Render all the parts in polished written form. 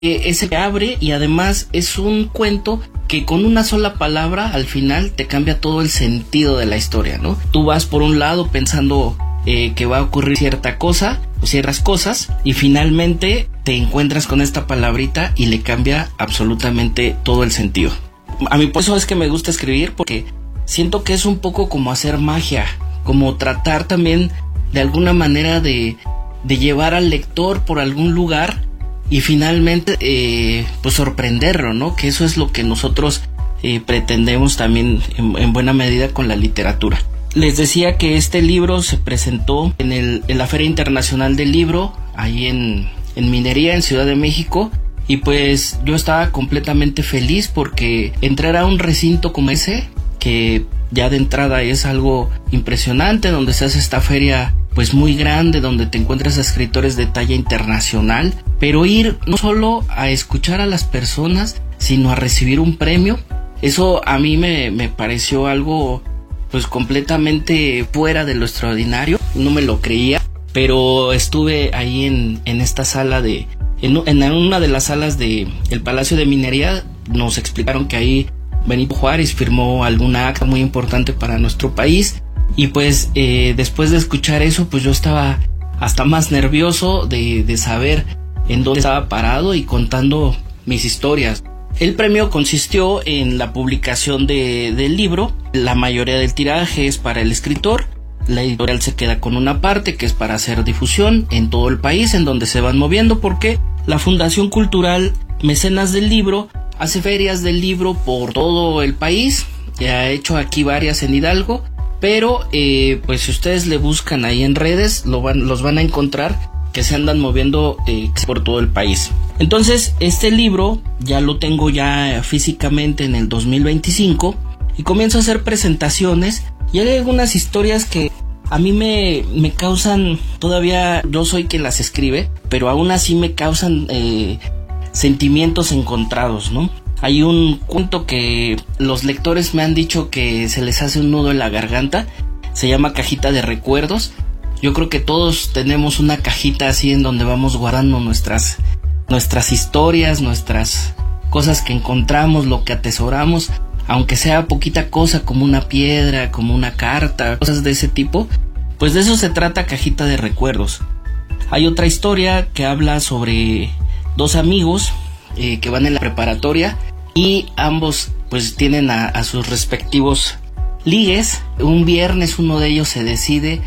se abre y además es un cuento que con una sola palabra al final te cambia todo el sentido de la historia, ¿no? Tú vas por un lado pensando que va a ocurrir cierta cosa o ciertas cosas y finalmente te encuentras con esta palabrita y le cambia absolutamente todo el sentido. A mí por eso es que me gusta escribir, porque siento que es un poco como hacer magia, como tratar también de alguna manera de llevar al lector por algún lugar y finalmente pues sorprenderlo, ¿no? Que eso es lo que nosotros pretendemos también en buena medida con la literatura. Les decía que este libro se presentó en la Feria Internacional del Libro, ahí en Minería, en Ciudad de México, y pues yo estaba completamente feliz porque entrar a un recinto como ese, que ya de entrada es algo impresionante, donde se hace esta feria pues muy grande, donde te encuentras a escritores de talla internacional, pero ir no solo a escuchar a las personas, sino a recibir un premio, eso a mí me pareció algo pues completamente fuera de lo extraordinario, no me lo creía, pero estuve ahí en esta sala en una de las salas del Palacio de Minería, nos explicaron que ahí Benito Juárez firmó alguna acta muy importante para nuestro país. Y pues después de escuchar eso, pues yo estaba hasta más nervioso de saber en dónde estaba parado y contando mis historias. El premio consistió en la publicación del libro. La mayoría del tiraje es para el escritor. La editorial se queda con una parte que es para hacer difusión en todo el país, en donde se van moviendo, porque la Fundación Cultural Mecenas del Libro hace ferias del libro por todo el país. Ya ha hecho aquí varias en Hidalgo. Pero pues si ustedes le buscan ahí en redes, los van a encontrar, que se andan moviendo por todo el país. Entonces este libro ya lo tengo ya físicamente en el 2025 y comienzo a hacer presentaciones y hay algunas historias que a mí me causan, todavía yo soy quien las escribe, pero aún así me causan sentimientos encontrados, ¿no? Hay un cuento que los lectores me han dicho que se les hace un nudo en la garganta, se llama Cajita de Recuerdos. Yo creo que todos tenemos una cajita así en donde vamos guardando nuestras historias, nuestras cosas que encontramos, lo que atesoramos, aunque sea poquita cosa como una piedra, como una carta, cosas de ese tipo. Pues de eso se trata Cajita de Recuerdos. Hay otra historia que habla sobre dos amigos que van en la preparatoria y ambos pues tienen a sus respectivos ligues. Un viernes uno de ellos se decide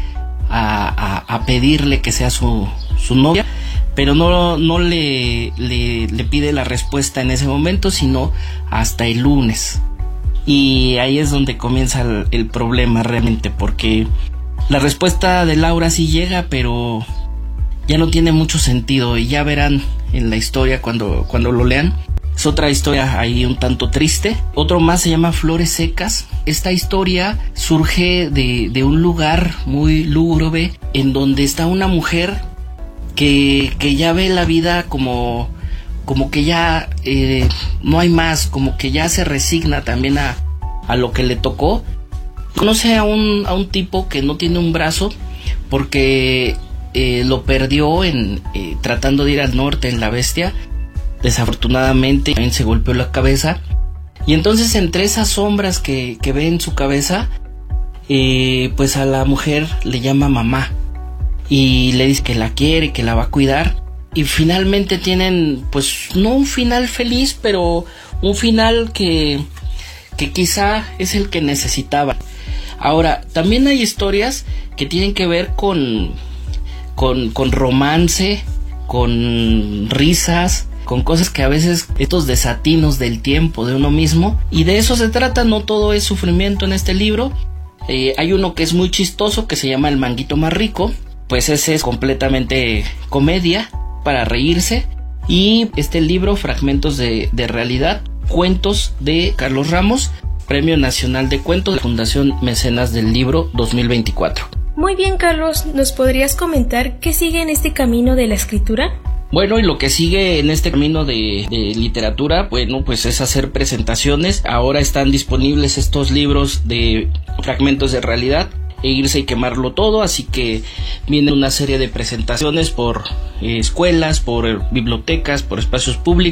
a pedirle que sea su novia, pero no le pide la respuesta en ese momento, sino hasta el lunes. Y ahí es donde comienza el problema realmente, porque la respuesta de Laura sí llega, pero ya no tiene mucho sentido, y ya verán en la historia cuando lo lean. Es otra historia ahí un tanto triste. Otro más se llama Flores Secas. Esta historia surge de un lugar muy lúgubre, en donde está una mujer que ya ve la vida como que ya no hay más, como que ya se resigna también a lo que le tocó. Conoce a un tipo que no tiene un brazo porque lo perdió tratando de ir al norte en la Bestia. Desafortunadamente también se golpeó la cabeza, y entonces entre esas sombras que ve en su cabeza, pues a la mujer le llama mamá y le dice que la quiere, que la va a cuidar, y finalmente tienen pues no un final feliz, pero un final que quizá es el que necesitaba. Ahora, también hay historias que tienen que ver con romance, con risas, con cosas que a veces, estos desatinos del tiempo de uno mismo, y de eso se trata. No todo es sufrimiento en este libro. Hay uno que es muy chistoso, que se llama El Manguito Más Rico, pues ese es completamente comedia para reírse. Y este libro, Fragmentos de Realidad, cuentos de Carlos Ramos, Premio Nacional de Cuentos de la Fundación Mecenas del Libro 2024. Muy bien, Carlos, ¿nos podrías comentar qué sigue en este camino de la escritura? Bueno, y lo que sigue en este camino de literatura, bueno, pues es hacer presentaciones. Ahora están disponibles estos libros de Fragmentos de Realidad irse y quemarlo todo, así que viene una serie de presentaciones por escuelas, por bibliotecas, por espacios públicos,